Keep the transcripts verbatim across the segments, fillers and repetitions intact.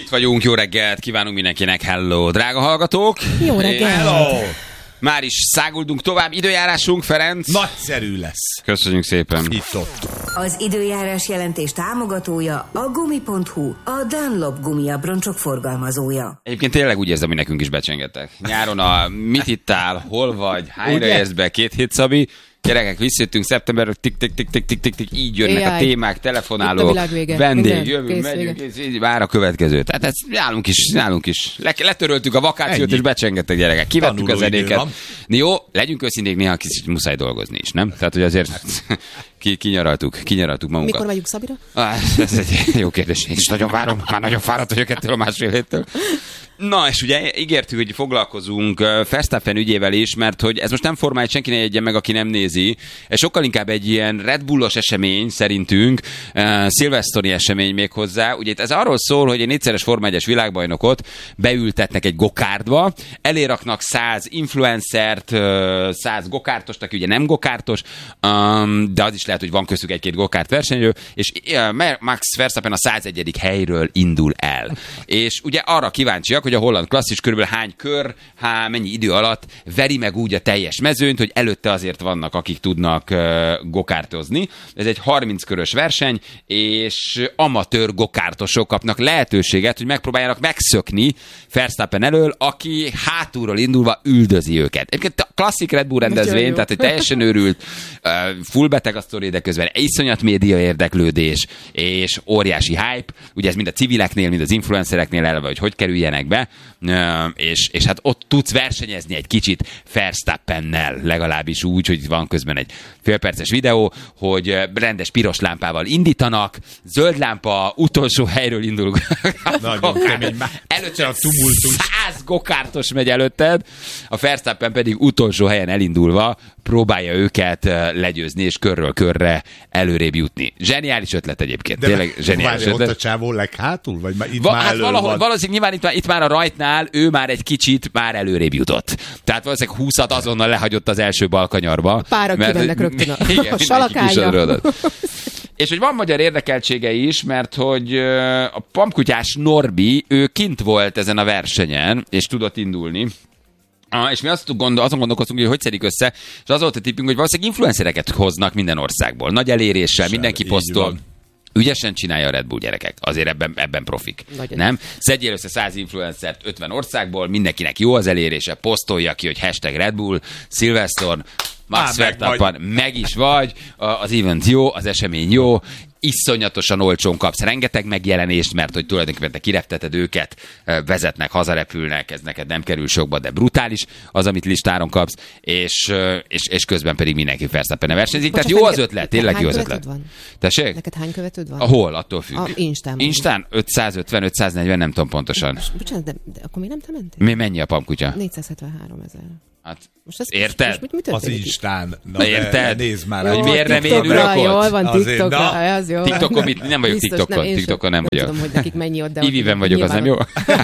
Itt vagyunk, jó reggelt, kívánunk mindenkinek, hello, drága hallgatók. Jó reggelt. Hello. Már is száguldunk tovább, időjárásunk, Ferenc. Nagyszerű lesz. Köszönjük szépen. Itt-ott. Az időjárás jelentés támogatója a gumi pont hu, a Dunlop gumiabroncsok forgalmazója. Egyébként tényleg úgy érzem, hogy nekünk is becsengetek. Nyáron a mit ittál, hol vagy, hányra érsz be, két hét Szabi. Gyerekek, visszajöttünk szeptemberről, tik tik tik tik tik tik tik így jönnek Jaj. a témák, telefonálók, vendég, jövünk, megyünk, és így vár a következő. Tehát ez nálunk is, nálunk is. Le, letöröltük a vakációt, ennyi. És becsengettek gyerekek. Kivettük a zenéket. Jó, legyünk őszinték, néha kicsit muszáj dolgozni is, nem? Tehát, hogy azért ki, kinyaraltuk, kinyaraltuk magunkat. Mikor megyünk Szabira? Ah, ez egy jó kérdés, én is nagyon várom, már nagyon fáradt vagyok ettől a másfél héttől. Na, és ugye ígértük, hogy foglalkozunk Verstappen ügyével is, mert hogy ez most nem formális, senki ne jegye meg, aki nem nézi. Ez sokkal inkább egy ilyen Red Bullos esemény szerintünk, uh, szilveszteri esemény még hozzá. Ugye ez arról szól, hogy egy négyszeres Forma egyes világbajnokot beültetnek egy gokártba, eléraknak száz influencert, uh, száz gokártost, aki ugye nem gokártos, um, de az is lehet, hogy van köztük egy-két gokárt versenyző, és uh, Max Verstappen a százegyedik helyről indul el. És ugye arra kíváncsiak, hogy a holland klasszis körülbelül hány kör, há, mennyi idő alatt veri meg úgy a teljes mezőnyt, hogy előtte azért vannak, akik tudnak uh, gokártozni. Ez egy harminc körös verseny, és amatőr gokártosok kapnak lehetőséget, hogy megpróbáljanak megszökni Verstappen elől, aki hátulról indulva üldözi őket. Egyébként a klasszik Red Bull rendezvény, tehát egy teljesen őrült, uh, full beteg a sztori, de közben iszonyat média érdeklődés, és óriási hype. Ugye ez mind a civileknél, mind az influencereknél elve, hogy hogy kerüljenek be, és, és hát ott tudsz versenyezni egy kicsit Verstappennel, legalábbis úgy, hogy van közben egy félperces videó, hogy rendes piros lámpával indítanak, zöld lámpa, utolsó helyről indul. Nagyon kemény. Előtte a tumultus. Száz gokártos megy előtted, a Verstappen pedig utolsó helyen elindulva próbálja őket legyőzni, és körről körre előrébb jutni. Zseniális ötlet egyébként. De tényleg zseniális ötlet. Ott a csávó leghátul? Vagy itt Va, már hát valahol, van. Valószínűleg nyilván itt, itt már a rajtnál ő már egy kicsit már előrébb jutott. Tehát valószínűleg húszat azonnal lehagyott az első balkanyarba. Párak kivennek rögtön a, igen, a salakányra. És hogy van magyar érdekeltsége is, mert hogy a pampkutyás Norbi, ő kint volt ezen a versenyen, és tudott indulni. Ah, és mi azt gondol, azon gondolkoztunk, hogy hogy szedik össze, és az volt a tippünk, hogy valószínűleg influencereket hoznak minden országból. Nagy eléréssel, sem, mindenki posztol. Ügyesen csinálja a Red Bull, gyerekek. Azért ebben, ebben profik. Nagyon nem? Szedjél össze száz influencert ötven országból, mindenkinek jó az elérése, posztolja ki, hogy hashtag Red Bull, Silverstone, Max Verstappen, meg, meg is vagy, az event jó, az esemény jó, iszonyatosan olcsón kapsz rengeteg megjelenést, mert hogy tulajdonképpen te kirepteted őket, vezetnek, hazarepülnek, ez neked nem kerül sokba, de brutális az, amit listáron kapsz, és, és, és közben pedig mindenki Verstappen versenyzik. Tehát jó az ötlet, tényleg jó az ötlet. Van? Tessék? Neked hány követőd van? Ahol? Attól függ. A Instán. Instán ötszázötven ötszáznegyven, nem tudom pontosan. Bocsánat, de, de akkor mi nem te mentél? Mi, mennyi a pampkutya? négyszázhetvenhárom ezer. Hát, most ez, érted? Most, most az Instán. Na, érted? Nézd már. Hogy miért nem én ülök ott? Jól van, TikTokra, az jó. TikTokon mit? Nem vagyok TikTokon. TikTokon nem vagyok. Nem tudom, hogy nekik mennyi ott, de... Iviben vagyok, az nem jó?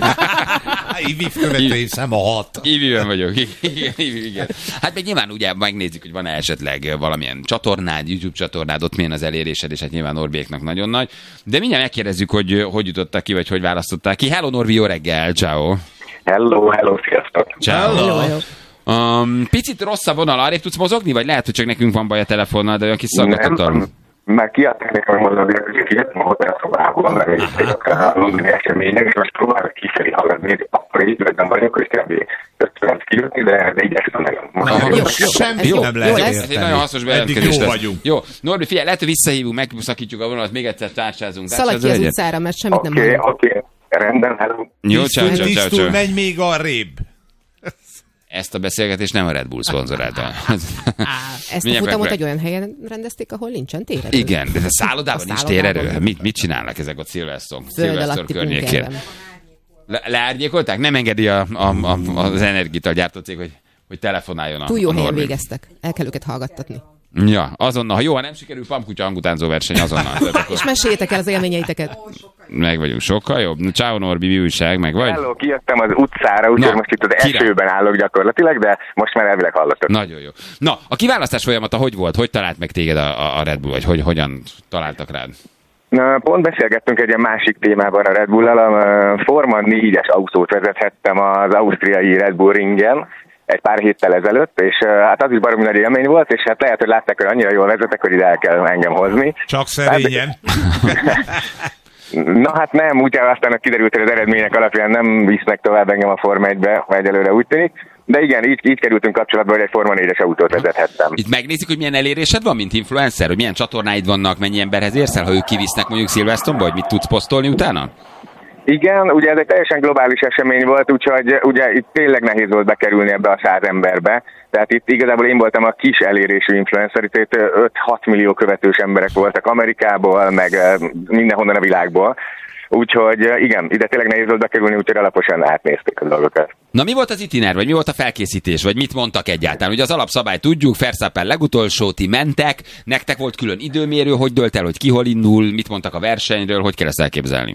Ivi követői szem a hat. Iviben vagyok. Igen. Hát még nyilván ugye megnézzük, hogy van-e esetleg valamilyen csatornád, YouTube csatornád, ott milyen az elérésed, és hát nyilván Norbiéknak nagyon nagy. De mindjárt megkérdezzük, hogy hogy jutottak ki, vagy hogy választották ki. Hello Norbi, jó reggel, ciao. Hello, hello, sziasztok. Ciao. Hello, hello. Um, picit rossz a vonal, arrébb tudsz mozogni, vagy lehet, hogy csak nekünk van baj a telefonnal, de olyan kis szaggatott. Már kiadták nekem a mozogni, hogy kijöttem a hotelszobából, mert egy a londoni események, és most próbálok kifelé haladni, akkor így nem vagyok, hogy kb. ötven kijutni, de igyekszem nagyon. Jó, semmi nem lehet érteni. Ez egy nagyon hasznos bejelentkezés lesz. Vagyunk. Jó, Norbi, figyelj, lehet, hogy visszahívunk, megszakítjuk a vonalat, még egyszer tárcsázunk. Szaladj ki az utcára, mert semmit nem hallunk. Oké, oké, rendben, hello. Jó, ciao, ciao, ciao, ciao. Menj még arrébb. Ezt a beszélgetést nem a Red Bull szponzorálta. Ezt a futamot egy olyan helyen rendezték, ahol nincsen térerő. Igen, de a szállodában nincs térerő. Mit, mit csinálnak ezek a Silverstone, Silverstone környékén? Le, leárnyékolták? Nem engedi a, a, a, az energiát gyártó cég, hogy, hogy telefonáljon a túl jó a helyen végeztek. El kell őket hallgattatni. Ja, azonnal. Ha jó, ha nem sikerül, pampkutya hangutánzó verseny azonnal. Akkor... És meséljétek el az élményeiteket. Meg vagyunk sokkal jobb. Ciao Norbi, mi újság, meg vagy? Hello, kijöttem az utcára, úgyhogy most itt az kire? esőben állok gyakorlatilag, de most már elvileg hallatok. Nagyon jó. Na, a kiválasztás folyamata hogy volt? Hogy talált meg téged a, a Red Bull, vagy hogy, hogyan találtak rád? Pont beszélgettünk egy ilyen másik témában a Red Bull-al, a Forma négyes autót vezethettem az ausztriai Red Bull ringen egy pár héttel ezelőtt, és hát az is baromi nagy élmény volt, és hát lehet, hogy látták, hogy annyira jól vezetek, hogy ide el kell engem hozni. Csak szerényen. Na hát nem, úgy aztán kiderült, hogy az eredmények alapján nem visznek tovább engem a Forma egybe, egyelőre úgy tűnik. De igen, így, így kerültünk kapcsolatba, hogy egy Forma négyes autót vezethettem. Itt megnézzük, hogy milyen elérésed van, mint influencer, hogy milyen csatornáid vannak, mennyi emberhez érsz el, ha ők kivisznek mondjuk Silverstone-ba, hogy mit tudsz posztolni utána? Igen, ugye ez egy teljesen globális esemény volt, úgyhogy ugye itt tényleg nehéz volt bekerülni ebbe a száz emberbe. Tehát itt igazából én voltam a kis elérésű influencer, itt öt-hat millió követős emberek voltak Amerikából, meg mindenhonnan a világból. Úgyhogy igen, ide tényleg nehéz volt bekerülni, úgyhogy alaposan átnézték a dolgokat. Na mi volt az itiner, vagy mi volt a felkészítés, vagy mit mondtak egyáltalán? Ugye az alapszabály tudjuk, Verstappen legutolsó, ti mentek, nektek volt külön időmérő, hogy dölt el, hogy ki hol indul, mit mondtak a versenyről, hogy kell ezt elképzelni?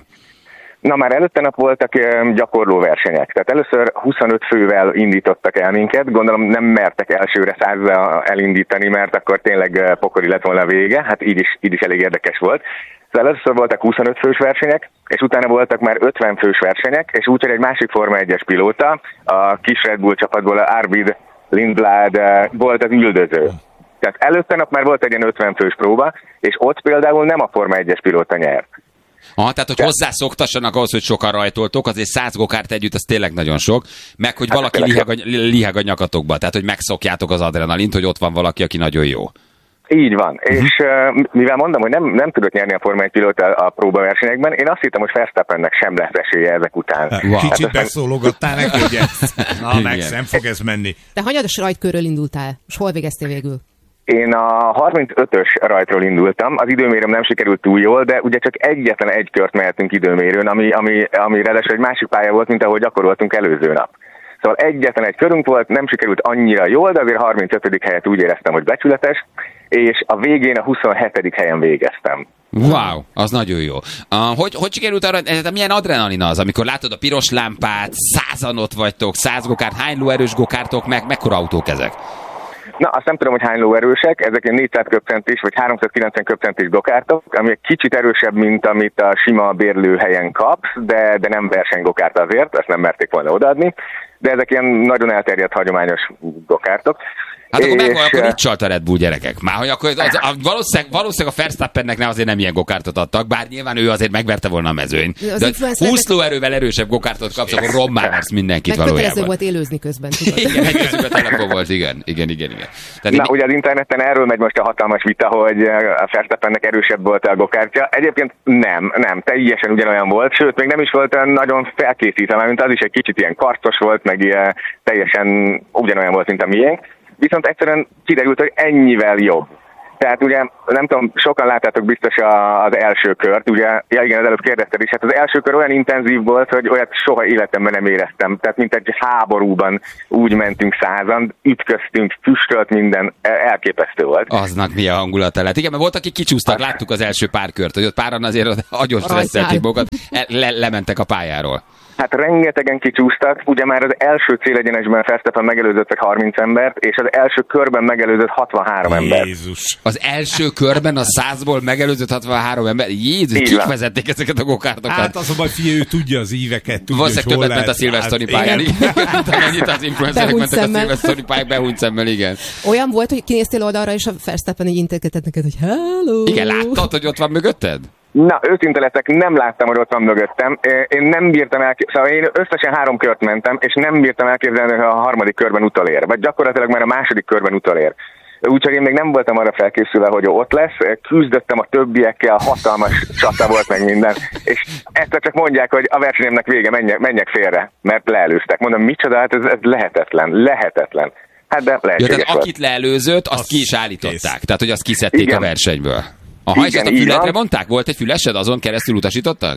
Na már előtte nap voltak gyakorló versenyek, tehát először huszonöt fővel indítottak el minket, gondolom nem mertek elsőre százzal elindítani, mert akkor tényleg pokoli lett volna a vége, hát így is, így is elég érdekes volt. Szóval először voltak huszonöt fős versenyek, és utána voltak már ötven fős versenyek, és úgyhogy egy másik Forma egyes pilóta, a kis Red Bull csapatból, Arvid Lindblad volt az üldöző. Tehát előtte nap már volt egy ilyen ötven fős próba, és ott például nem a Forma egyes pilóta nyert. Aha, tehát, hogy hozzászoktassanak ahhoz, hogy sokan rajtoltok, azért száz gokárt együtt, az tényleg nagyon sok, meg hogy hát valaki liheg a, liheg a nyakatokba, tehát, hogy megszokjátok az adrenalint, hogy ott van valaki, aki nagyon jó. Így van, uh-huh. És uh, mivel mondom, hogy nem, nem tudott nyerni a Forma egy pilóta a próbaversenyekben, én azt hittem, hogy Verstappennek sem lesz esélye ezek után. Wow. Kicsit hát beszólogattál neki, hogy na, meg nem fog ez menni. De hanyados rajtkörről indultál, és hol végeztél végül? Én a harmincötös rajtról indultam, az időmérőm nem sikerült túl jól, de ugye csak egyetlen egy kört mehetünk időmérőn, ami, ami, ami ráadásul egy másik pálya volt, mint ahogy gyakoroltunk előző nap. Szóval egyetlen egy körünk volt, nem sikerült annyira jól, de azért harmincötödik helyet úgy éreztem, hogy becsületes, és a végén a huszonhetedik helyen végeztem. Wow, az nagyon jó. Uh, hogy, hogy sikerült arra, ez, milyen adrenalin az, amikor látod a piros lámpát, százan ott vagytok, száz gokárt, hány lóerős gokártok, meg mekkora autók ezek? Na, azt nem tudom, hogy hány lóerősek, ezek ilyen négyszáz köbcentis vagy háromszázkilencven köbcentis gokártok, ami egy kicsit erősebb, mint amit a sima bérlőhelyen kapsz, de, de nem versenygokárt azért, ezt nem merték volna odaadni, de ezek ilyen nagyon elterjedt hagyományos gokártok. Hát akkor meg akkor mit csalt a Red Bull, gyerekek? Már hogy akkor az, a, valószínűleg, valószínűleg a Verstappennek ne azért nem ilyen gokártot adtak, bár nyilván ő azért megverte volna a mezőny. De húsz lóerővel erősebb gokártot kapsz, akkor rommá versz mindenkit valójában. Megkötelező volt élőzni közben, tudod. Igen, egy közben telefon volt, igen, igen, igen. igen. Tehát Na, mi... ugye az interneten erről megy most a hatalmas vita, hogy a Verstappennek erősebb volt a gokártja. Egyébként nem, nem, teljesen ugyanolyan volt, sőt, még nem is volt nagyon felkészítve, mint az is egy kicsit ilyen karcos volt, meg ilyen, teljesen ugyanolyan volt, mint a miénk. Viszont egyszerűen kiderült, hogy ennyivel jobb. Tehát ugye, nem tudom, sokan láttátok biztos az első kört, ugye, ja igen, az előbb kérdezted is, hát az első kör olyan intenzív volt, hogy olyat soha életemben nem éreztem. Tehát mint egy háborúban úgy mentünk százan, ütköztünk, füstölt minden, elképesztő volt. Aznak mi a hangulata lett. Igen, mert volt, akik kicsúsztak, láttuk az első pár kört, hogy ott páran azért agyon stresszelték magukat, le, lementek a pályáról. Hát rengetegen kicsúsztak, ugye már az első célegyenesben Verstappen megelőzött meg harminc embert, és az első körben megelőzött hatvanhárom embert. Jézus! Az első körben a százból megelőzött hatvanhárom ember? Jézus, kik van. Vezették ezeket a gokártokat? Hát az a baj, figyelj, ő tudja az íveket, tudja, valószínűleg többet ment a Silverstone pályán. Annyit az influencerek mentek a Silverstone pályán, behúnyt szemmel, igen. Olyan volt, hogy kinéztél oldalra, és a Verstappen így integetett neked, hogy hello! Igen, láttad, hogy ott van mögötted? Na, őszinte leszek, nem láttam, hogy ott van mögöttem. Én nem bírtam elképzelni, szóval én összesen három kört mentem, és nem bírtam elképzelni, hogy a harmadik körben utolér. Vagy gyakorlatilag már a második körben utolér. Úgyhogy én még nem voltam arra felkészülve, hogy ott lesz. Küzdöttem a többiekkel, hatalmas csata volt meg minden. És egyszer csak mondják, hogy a versenyemnek vége, menjek, menjek félre, mert leelőztek. Mondom, micsoda, hát ez, ez lehetetlen, lehetetlen. Hát de lehetséges. Ja, tehát akit leelőzött, azt, azt ki is állították. Kész. Tehát, hogy azt kiszedték igen. a versenyből. Aha, és ezt a füledre mondták? Volt egy fülesed, azon keresztül utasítottak?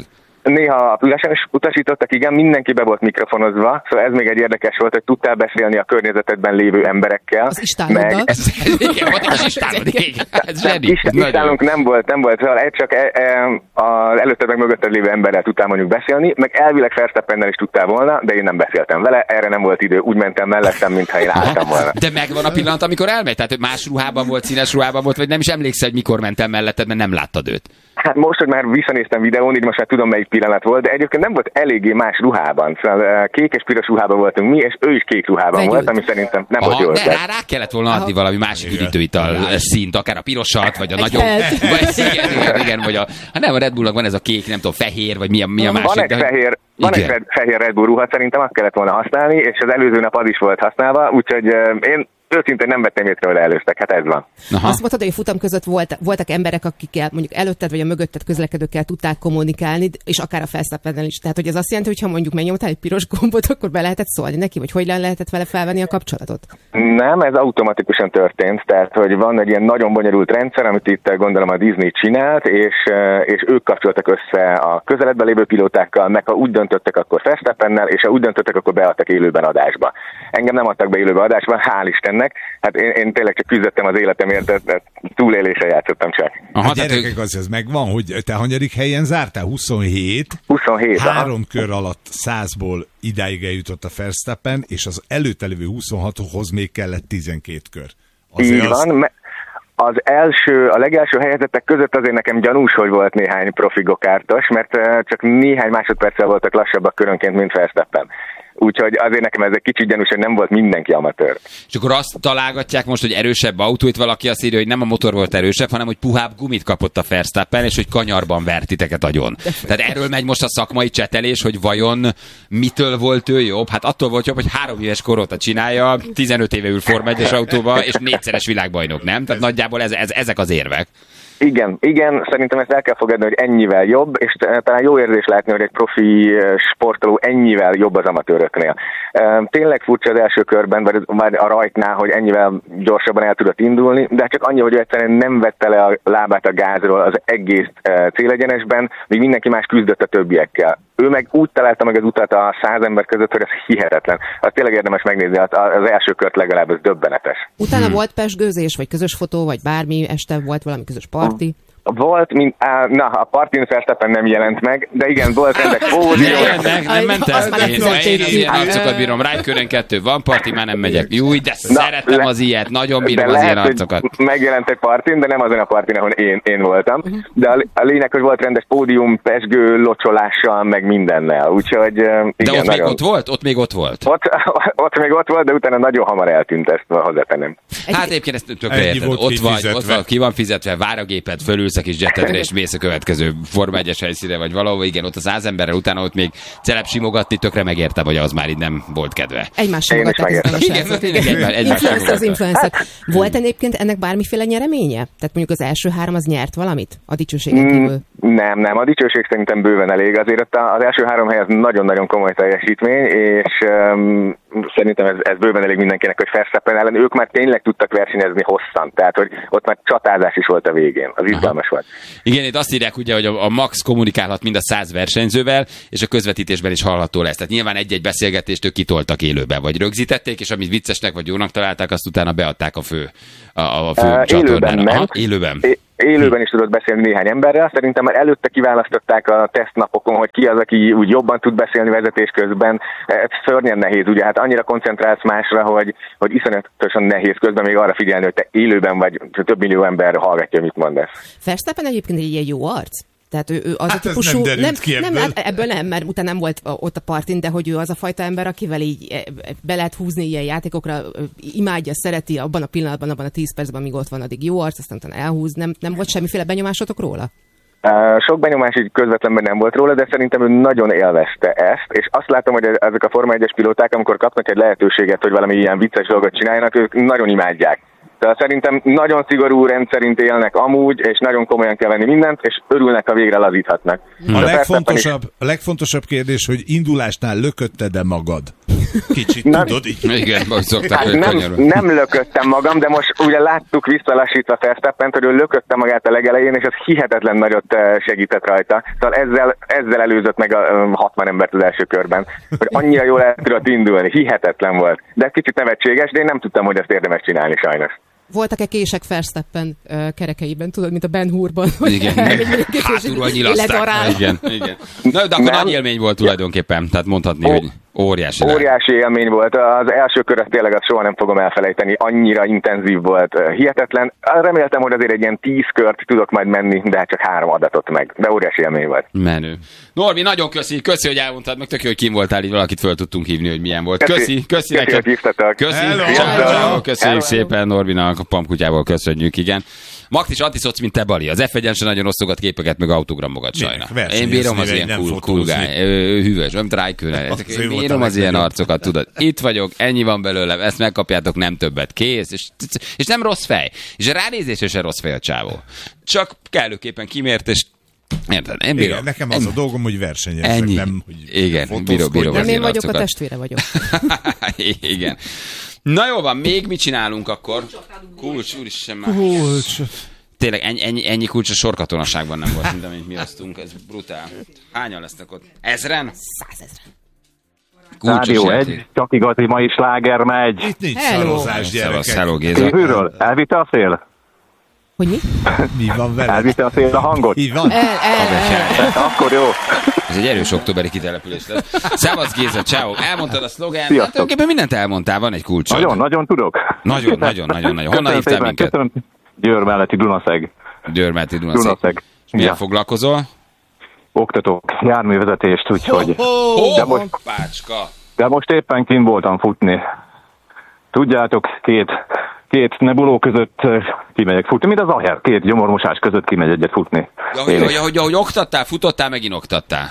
néha a ülesen is utasítottak, igen, mindenki be volt mikrofonozva, szóval ez még egy érdekes volt, hogy tudtál beszélni a környezetedben lévő emberekkel. Az istánoddal. Igen, volt egy istálod, igen. Ez zseni. Istálunk nem volt, nem volt, szóval egy csak e, e, az előtted meg mögötted lévő emberrel tudtál mondjuk beszélni, meg elvileg Verstappennel is tudtál volna, de én nem beszéltem vele, erre nem volt idő, úgy mentem mellettem, mintha én álltam volna. De megvan a pillanat, amikor elmegy, tehát hogy más ruhában volt, színes ruhában volt, vagy nem is emlékszel, hogy mikor mentem melletted, mert nem láttad őt. Hát most, hogy már visszanéztem videón, így most már tudom, melyik pillanat volt, de egyébként nem volt eléggé más ruhában. Szóval kék és piros ruhában voltunk mi, és ő is kék ruhában Vegyült. volt, ami szerintem nem Aha, volt jó. De rá, rá kellett volna adni valami másik üdítőital színt, akár a pirosat, vagy a egy nagyobb... Vagy, igen, igen, igen, vagy a... Hát nem, a Red Bullnak van ez a kék, nem tudom, fehér, vagy mi a, mi a másik. Van egy, de, fehér, van egy fehér Red Bull ruha, szerintem azt kellett volna használni, és az előző nap az is volt használva, úgyhogy én őszintén nem vettem észre, hogy előztek, hát ez van. Aha. Azt mondtad, hogy a futam között volt, voltak emberek, akikkel mondjuk előtted vagy a mögötted közlekedőkkel tudták kommunikálni, és akár a Verstappennel is. Tehát, hogy ez azt jelenti, hogy ha mondjuk megnyomtál egy piros gombot, akkor be lehetett szólni neki, vagy hogy lehetett vele felvenni a kapcsolatot? Nem, ez automatikusan történt, tehát, hogy van egy ilyen nagyon bonyolult rendszer, amit itt gondolom a Disney csinált, és, és ők kapcsoltak össze a közeledben lévő pilótákkal, meg ha úgy döntöttek, akkor Verstappennel, és ha úgy döntöttek, akkor beadtak élőben adásba. Engem nem adtak be élőben adásba, hál' Isten. Hát én, én tényleg csak küzdöttem az életemért, de túlélésre játszottam csak. Aha, a gyerekek, az, az megvan, hogy te hanyadik helyen zártál? huszonhét. huszonhét. Három aha. kör alatt százból idáig eljutott a Verstappen, és az előtte lévő huszonhathoz még kellett tizenkét kör. Azért így van, az... Az első, a legelső helyezettek között azért nekem gyanús, hogy volt néhány profi gokártos, mert csak néhány másodperccel voltak lassabbak körönként, mint Verstappen. Úgyhogy azért nekem ez egy kicsit gyanús, hogy nem volt mindenki amatőr. És akkor azt találgatják most, hogy erősebb autó, itt valaki azt írja, hogy nem a motor volt erősebb, hanem hogy puhább gumit kapott a Verstappen, és hogy kanyarban vert titeket agyon. Tehát erről megy most a szakmai csetelés, hogy vajon mitől volt ő jobb? Hát attól volt jobb, hogy három éves kor óta csinálja, tizenöt éve ül Forma egyes autóba, és négyszeres világbajnok, nem? Tehát nagyjából ez, ez, ezek az érvek. Igen, igen, szerintem ezt el kell fogadni, hogy ennyivel jobb, és talán jó érzés látni, hogy egy profi sportoló ennyivel jobb az amatőröknél. Tényleg furcsa az első körben, vagy a rajtnál, hogy ennyivel gyorsabban el tudott indulni, de csak annyi, hogy egyszerűen nem vette le a lábát a gázról az egész célegyenesben, míg mindenki más küzdött a többiekkel. Ő meg úgy találta meg az utat a száz ember között, hogy ez hihetetlen. Az tényleg érdemes megnézni, az első kört legalább, ez döbbenetes. Utána hmm. volt pezsgőzés, vagy közös fotó, vagy bármi, este volt valami közös parti? Volt, mint, á, na, a partin Verstappen nem jelent meg, de igen, volt rendes pódium. Nem, nem, nem ment el. Én, én az ilyen arcokat bírom. Rájkörön kettő, van parti, már nem megyek. Júj, de na, szeretem le, az ilyet, nagyon bírom az ilyen arcokat. Megjelent egy partin, de nem azon a partin, ahol én, én voltam. De a, a lényeg, hogy volt rendes pódium, pezsgő, locsolással, meg mindennel. Úgyhogy igen, de ott nagyon... még ott volt? Ott még ott volt? Ott, ott még ott volt, de utána nagyon hamar eltűnt, ezt hozzátennem. Hát egyébként ezt tökre érted. Ott vagy, ott van, ki van fizetve, vár a géped, fölülsz a kis jetedre, és mész a következő Forma egyes helyszínre, vagy valahol, igen, ott az száz emberrel, utána ott még celeb simogatni, tökre megértem, hogy az már így nem volt kedve. Egymás simogatták. Influencer az influencer. Volt egyébként ennek bármiféle nyereménye? Tehát mondjuk az első három az nyert valamit? A dicsőségen kívül? Nem, nem, a dicsőség szerintem bőven elég. Azért az első három hely az nagyon-nagyon komoly teljesítmény, és um, szerintem ez, ez bőven elég mindenkinek, hogy Verstappen ellen ők már tényleg tudtak versenyezni hosszan. Tehát, hogy ott már csatázás is volt a végén. Az izgalmas volt. Igen, itt azt írják ugye, hogy a, a Max kommunikálhat mind a száz versenyzővel, és a közvetítésben is hallható lesz. Tehát nyilván egy-egy beszélgetést ők kitoltak élőben, vagy rögzítették, és amit viccesnek vagy jónak találták, azt utána beadták a fő, a, a fő uh, csatornára. Aha, élőben. É- Élőben is tudott beszélni néhány emberrel. Szerintem már előtte kiválasztották a tesztnapokon, hogy ki az, aki úgy jobban tud beszélni vezetés közben. Ez szörnyen nehéz, ugye, hát annyira koncentrálsz másra, hogy, hogy iszonyatosan nehéz közben még arra figyelni, hogy te élőben vagy, több millió ember hallgatja, mit mondasz. Verstappen egyébként egy ilyen jó arc? Tehát ő, ő az hát a típusú, nem, nem, ki ebből. nem, ebből nem, mert utána nem volt ott a partin, de hogy ő az a fajta ember, akivel így be lehet húzni ilyen játékokra, imádja, szereti abban a pillanatban, abban a tíz percben, amíg ott van, addig jó arc, aztán utána elhúz, nem, nem volt semmiféle benyomásotok róla? Uh, sok benyomás így közvetlenben nem volt róla, de szerintem ő nagyon élvezte ezt, és azt látom, hogy ezek a Forma egyes pilóták, amikor kapnak egy lehetőséget, hogy valami ilyen vicces dolgot csináljanak, ők nagyon imádják. Tehát szerintem nagyon szigorú rendszerint élnek amúgy, és nagyon komolyan kell venni mindent, és örülnek, ha végre lazíthatnak. A legfontosabb, a legfontosabb kérdés, hogy indulásnál lökötted-e magad? Kicsit Na, tudod, így. Igen, hogy szokták, Hát hogy nem, kanyarul. nem lököttem magam, de most ugye láttuk visszalassítva Verstappent, hogy ő lökötte magát a legelején, és az hihetetlen nagyot eh, segített rajta. Szóval ezzel, ezzel előzött meg a um, hatvan embert az első körben, hogy annyira jól el tudott indulni, hihetetlen volt. De ez kicsit nevetséges, de én nem tudtam, hogy ezt érdemes csinálni sajnos. Voltak-e kések Verstappen uh, kerekeiben, tudod, mint a Ben Hurban? Igen, hátulról nyilaszták. Ledarál. Igen, igen. Na, de akkor Nem. nagy élmény volt tulajdonképpen, tehát mondhatni, Ó, hogy óriási. Óriási élmény volt. Az első köröt tényleg azt soha nem fogom elfelejteni. Annyira intenzív volt, hihetetlen. Reméltem, hogy azért egy ilyen tíz kört tudok majd menni, de hát csak három adatot meg. De óriási élmény volt. Menő. Norbi, nagyon köszi, köszi, hogy elmondtad, meg tök jó, hogy kim voltál, így valakit föl tudtunk hívni, hogy milyen volt. Köszi, köszi, köszi Köszi, neked. hogy hívtatok. Köszi, Hello. ciao, Hello. ciao. Köszönjük Hello. szépen Norbinak, a Pampkutyából köszönjük, igen. Maktis antiszoc, mint te, Bali. Az ef egyen sem nagyon osztogat képeket, meg autogramokat Minek? sajna. Én Versenyezni, bírom az vagy ilyen nem cool, cool fotózni. guy. Ő hűvös, nem Raikkonen. Az ő volt Bírom a az ilyen legnagyobb. arcokat, tudod. Itt vagyok, ennyi van belőlem, ezt megkapjátok, nem többet. Kész. És, és nem rossz fej. És a ránézésre se rossz fej a csávó. Csak kellőképpen kimért, és érted? Én bírom. Igen, nekem az a dolgom, hogy versenyezek, Ennyi. nem, hogy Igen, fotózkodjak. bírom, bírom Nem az én ilyen vagyok, a arcokat. testvére vagyok. Igen. Na jó van, még mit csinálunk akkor? Kulcs, úristen már. Kulcs. Tényleg ennyi, ennyi, ennyi kulcs a sorkatonaságban nem volt, mint amit mi osztunk. Ez brutál. Hányan lesznek ott? Ezren? Százezren. Kulcsos Rádió játék. egy, csak igazi mai sláger megy. Itt nincs Hello. szarozás, Szevasz, gyerekek. hello, Géza. Kívülről elvitte a szél? Hogy mi? Mi van vele? Elvitte a szél a hangot? Így van? El, el, el. Akkor jó. Ez egy erős októberi kitelepülés lesz. Szevasz, Géza, ciao. Elmondtad a szlogán. Hát Sziasztok. tulajdonképpen mindent elmondtál, van egy kulcsod. Nagyon, nagyon tudok. Nagyon, nagyon, nagyon, nagyon. Honnan Köszönöm hívtál szépen, minket? Köszönöm. Győr melletti Dunaszeg. Győrmelti Dunaszeg. Dunaszeg. Milyen Ja. foglalkozol? Oktatok járművezetést, úgyhogy... Ó, De most, pácska. de most éppen kint voltam futni. Tudjátok, két, két nebuló között eh, kimegyek futni, mint az aher, két gyomormosás között kimegy egyet futni. Ja, hogy, Én hogy, is. hogy, hogy oktattál, futottál, megint oktattál.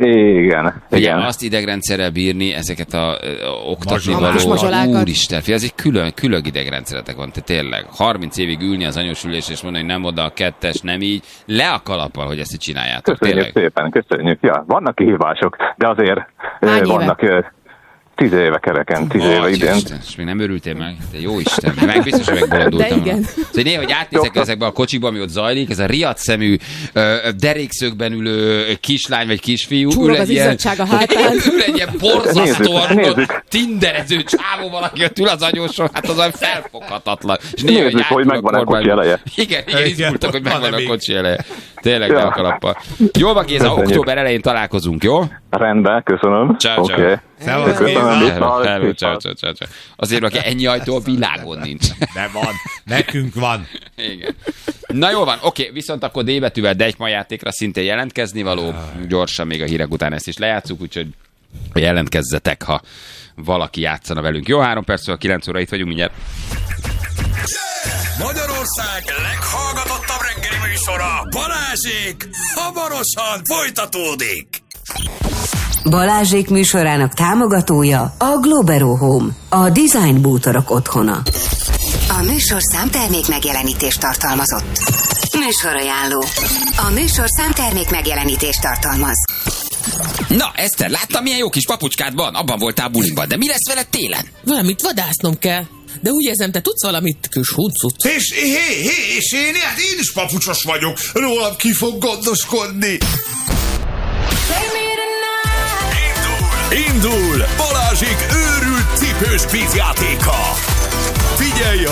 Igen, Igen. igen. Azt idegrendszerrel bírni, ezeket a ö, oktatni Mazsolák. Kis való. mazsolákat. Úristen, fi, ez egy külön, külön idegrendszeretek van, te tényleg. harminc évig ülni az anyósülés és mondani, hogy nem oda a kettes, nem így. Le a kalappal, hogy ezt így csináljátok. Köszönjük Tényleg. szépen, köszönjük. Ja, vannak kihívások, de azért Hány eh, éve? vannak eh, tíz éve kereken, tíz éve idén. Isten, és még nem örültél meg? Te jó Isten, meg biztos, hogy megbolondultam. De igen. Szóval néha, hogy átnézek Jó. ezekbe a kocsikba, ami ott zajlik, ez a riadt szemű, ö, derékszögben ülő kislány vagy kisfiú. Csúrog ül az egy ilyen- izzadság a hátán. Ül egy ilyen borzasztóan Nézzük, rúgott, nézzük. tinderező csávó valaki ott ül az anyóson, hát az olyan felfoghatatlan. És néha, Nézzük, hogy átül megvan a kormány- kocsi eleje. Igen, igen, Igen, izgultak, hogy van megvan a még. kocsi eleje. Tényleg, ne Ja. a kalappal. Jól van, Géza, Köszönjük. október elején találkozunk, jó? Rendben, köszönöm. Ciao, ciao. Oké. Szevasz, Köszönöm, Géza. viszont. Hello, ciao, ciao, ciao, ciao. Azért, aki ennyi ajtó a világon nincs. De van. Nekünk van. Igen. Na jó van, oké, viszont akkor D betűvel Deichmann játékra szintén jelentkezni való. Gyorsan még a hírek után ezt is lejátszuk, úgyhogy jelentkezzetek, ha valaki játszana velünk. Jó, három perc, a kilenc óra itt vagyunk mindjárt. Magyarország leghallgatottabb reggeli műsora, Balázsék, hamarosan folytatódik. Balázsék műsorának támogatója a Globero Home, a design bútorok otthona. A műsorszám termék megjelenítést tartalmazott. Műsorajánló. A műsorszám termék megjelenítést tartalmaz. Na, Eszter, láttam, milyen jó kis papucskád van? Abban voltál buliban, de mi lesz veled télen? Valamit vadásznom kell. De úgy érzem, te tudsz valamit, kis huncut. És hé, hé, és én, hát én is papucsos vagyok. Rólam ki fog gondoskodni. Indul! Indul! Balázsék őrült cipős kvízjátéka. Figyelj!